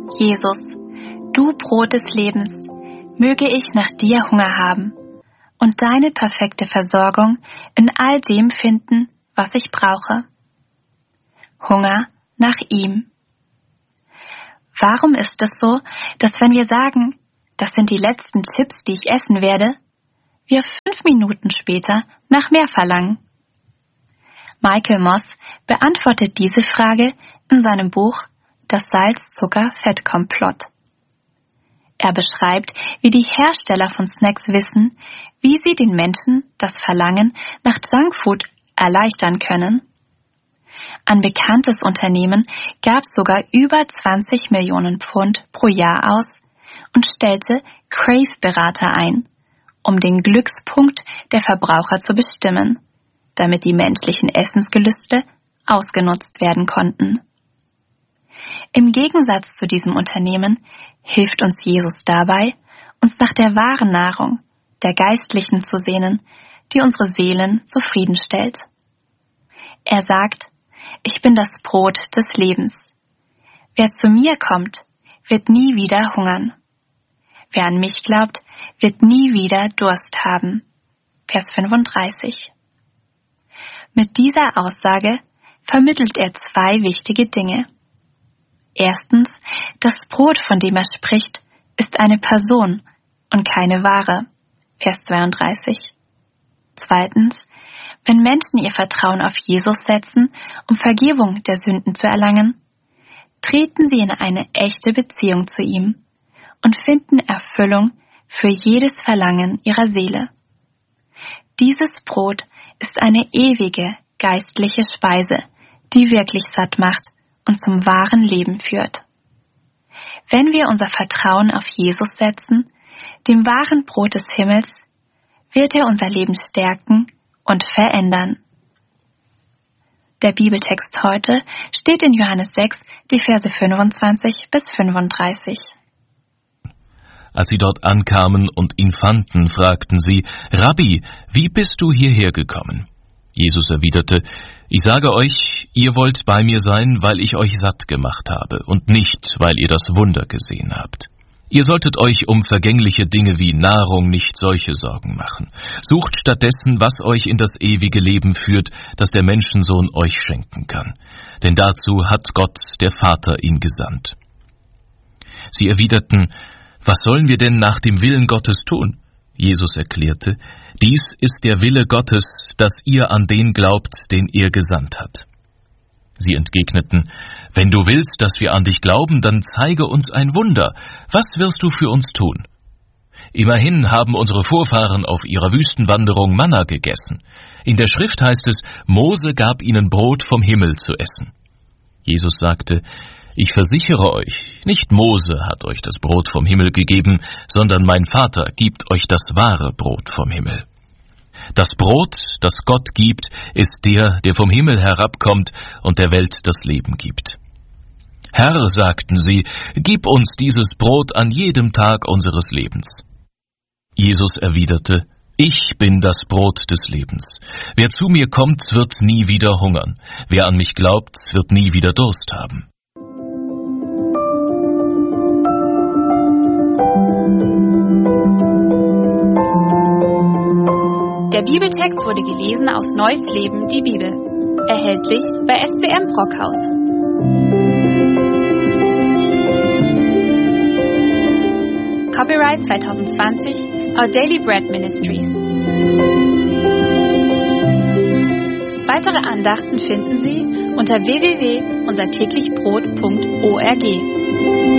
Jesus, du Brot des Lebens, möge ich nach dir Hunger haben und deine perfekte Versorgung in all dem finden, was ich brauche. Hunger nach ihm. Warum ist es so, dass wenn wir sagen, das sind die letzten Chips, die ich essen werde, wir 5 Minuten später nach mehr verlangen? Michael Moss beantwortet diese Frage in seinem Buch Das Salz-Zucker-Fett-Komplott. Er beschreibt, wie die Hersteller von Snacks wissen, wie sie den Menschen das Verlangen nach Junkfood erleichtern können. Ein bekanntes Unternehmen gab sogar über 20 Millionen Pfund pro Jahr aus und stellte Crave-Berater ein, um den Glückspunkt der Verbraucher zu bestimmen, damit die menschlichen Essensgelüste ausgenutzt werden konnten. Im Gegensatz zu diesem Unternehmen hilft uns Jesus dabei, uns nach der wahren Nahrung, der geistlichen zu sehnen, die unsere Seelen zufriedenstellt. Er sagt, ich bin das Brot des Lebens. Wer zu mir kommt, wird nie wieder hungern. Wer an mich glaubt, wird nie wieder Durst haben. Vers 35. Mit dieser Aussage vermittelt er 2 wichtige Dinge. Erstens, das Brot, von dem er spricht, ist eine Person und keine Ware. Vers 32. Zweitens, wenn Menschen ihr Vertrauen auf Jesus setzen, um Vergebung der Sünden zu erlangen, treten sie in eine echte Beziehung zu ihm und finden Erfüllung für jedes Verlangen ihrer Seele. Dieses Brot ist eine ewige, geistliche Speise, die wirklich satt macht und zum wahren Leben führt. Wenn wir unser Vertrauen auf Jesus setzen, dem wahren Brot des Himmels, wird er unser Leben stärken und verändern. Der Bibeltext heute steht in Johannes 6, die Verse 25 bis 35. Als sie dort ankamen und ihn fanden, fragten sie, Rabbi, wie bist du hierher gekommen? Jesus erwiderte, ich sage euch, ihr wollt bei mir sein, weil ich euch satt gemacht habe und nicht, weil ihr das Wunder gesehen habt. Ihr solltet euch um vergängliche Dinge wie Nahrung nicht solche Sorgen machen. Sucht stattdessen, was euch in das ewige Leben führt, das der Menschensohn euch schenken kann. Denn dazu hat Gott, der Vater, ihn gesandt. Sie erwiderten, was sollen wir denn nach dem Willen Gottes tun? Jesus erklärte, dies ist der Wille Gottes, dass ihr an den glaubt, den er gesandt hat. Sie entgegneten, wenn du willst, dass wir an dich glauben, dann zeige uns ein Wunder. Was wirst du für uns tun? Immerhin haben unsere Vorfahren auf ihrer Wüstenwanderung Manna gegessen. In der Schrift heißt es, Mose gab ihnen Brot vom Himmel zu essen. Jesus sagte, ich versichere euch, nicht Mose hat euch das Brot vom Himmel gegeben, sondern mein Vater gibt euch das wahre Brot vom Himmel. Das Brot, das Gott gibt, ist der, der vom Himmel herabkommt und der Welt das Leben gibt. Herr, sagten sie, gib uns dieses Brot an jedem Tag unseres Lebens. Jesus erwiderte, ich bin das Brot des Lebens. Wer zu mir kommt, wird nie wieder hungern. Wer an mich glaubt, wird nie wieder Durst haben. Der Bibeltext wurde gelesen aus Neues Leben, die Bibel. Erhältlich bei SCM Brockhaus. Copyright 2020, Our Daily Bread Ministries. Weitere Andachten finden Sie unter www.unsertäglichbrot.org.